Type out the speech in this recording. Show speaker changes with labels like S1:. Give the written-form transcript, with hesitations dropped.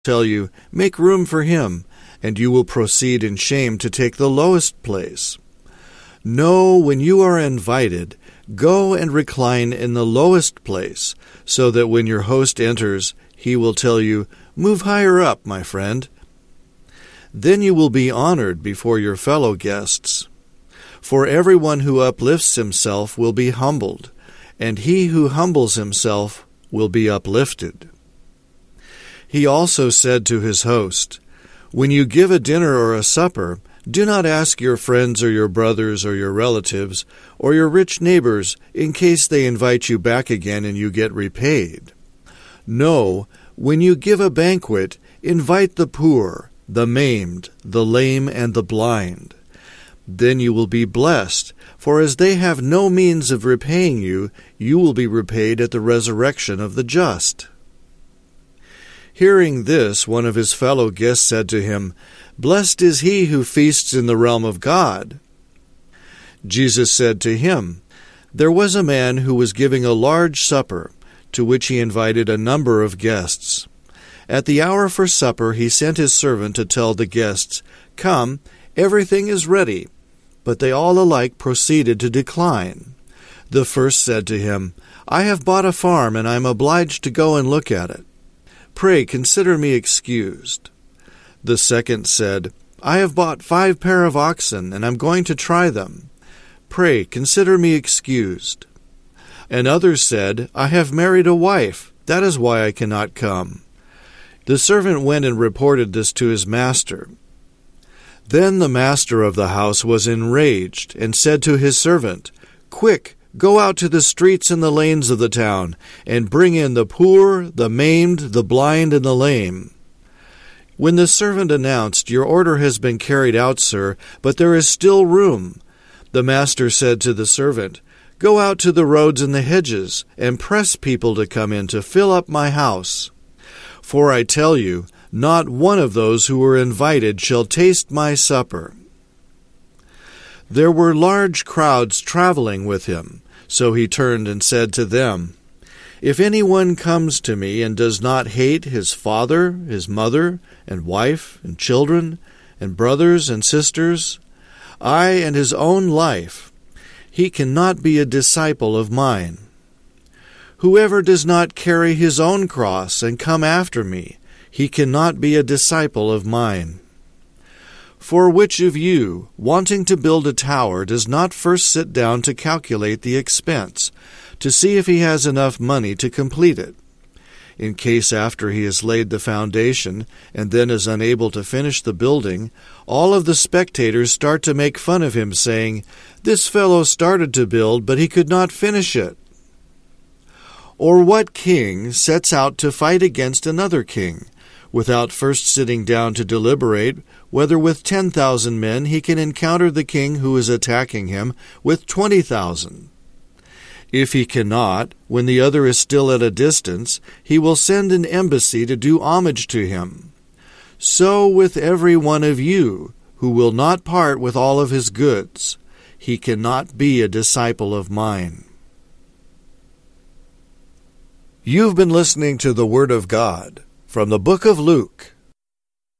S1: tell you, make room for him, and you will proceed in shame to take the lowest place. No, when you are invited, go and recline in the lowest place, so that when your host enters, he will tell you, move higher up, my friend. Then you will be honored before your fellow guests. For everyone who uplifts himself will be humbled, and he who humbles himself will be uplifted. He also said to his host, when you give a dinner or a supper, do not ask your friends or your brothers or your relatives or your rich neighbors in case they invite you back again and you get repaid. No, when you give a banquet, invite the poor, the maimed, the lame, and the blind. Then you will be blessed, for as they have no means of repaying you, you will be repaid at the resurrection of the just. Hearing this, one of his fellow guests said to him, Blessed is he who feasts in the realm of God. Jesus said to him, There was a man who was giving a large supper, to which he invited a number of guests. At the hour for supper he sent his servant to tell the guests, Come, everything is ready. But they all alike proceeded to decline. The first said to him, I have bought a farm, and I am obliged to go and look at it. Pray, consider me excused. The second said, I have bought 5 pair of oxen, and am going to try them. Pray, consider me excused. Another said, I have married a wife, that is why I cannot come. The servant went and reported this to his master. Then the master of the house was enraged, and said to his servant, Quick, go out to the streets and the lanes of the town, and bring in the poor, the maimed, the blind, and the lame. When the servant announced, Your order has been carried out, sir, but there is still room, the master said to the servant, Go out to the roads and the hedges, and press people to come in to fill up my house. For I tell you, not one of those who were invited shall taste my supper. There were large crowds traveling with him, so he turned and said to them, If anyone comes to me and does not hate his father, his mother, and wife, and children, and brothers and sisters, aye, and his own life, he cannot be a disciple of mine. Whoever does not carry his own cross and come after me, he cannot be a disciple of mine. For which of you, wanting to build a tower, does not first sit down to calculate the expense, to see if he has enough money to complete it? In case after he has laid the foundation, and then is unable to finish the building, all of the spectators start to make fun of him, saying, This fellow started to build, but he could not finish it. Or what king sets out to fight against another king, without first sitting down to deliberate whether with 10,000 men he can encounter the king who is attacking him with 20,000? If he cannot, when the other is still at a distance, he will send an embassy to do homage to him. So with every one of you, who will not part with all of his goods, he cannot be a disciple of mine. You've been listening to the Word of God from the book of Luke.